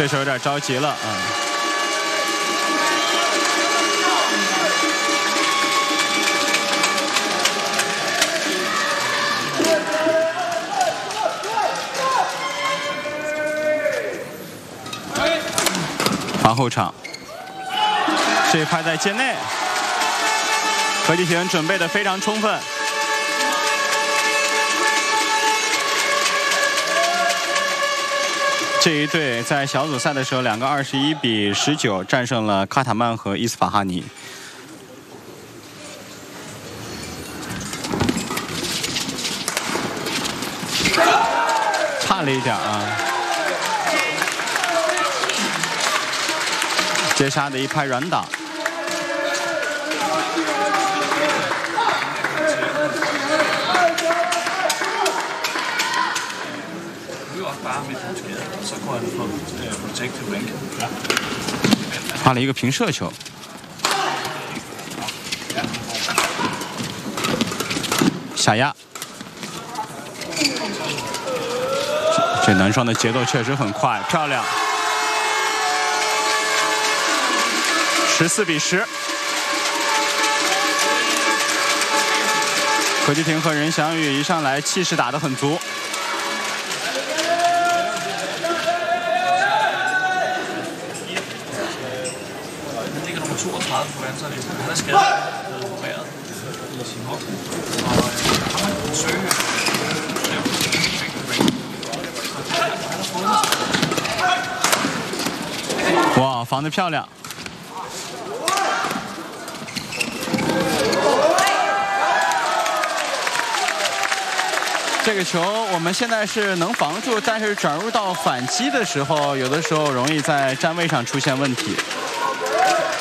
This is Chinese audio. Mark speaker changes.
Speaker 1: 对手有点着急了啊。防后场，这一拍在界内，何继廷准备的非常充分。这一队在小组赛的时候，2个21比19战胜了卡塔曼和伊斯法哈尼。差了一点啊！杰沙的一拍软挡。发了一个平射球，下压。这男双的节奏确实很快，漂亮。14比10。何继廷和任翔宇一上来气势打得很足。哇，防得漂亮！这个球我们现在是能防住，但是转入到反击的时候，有的时候容易在站位上出现问题。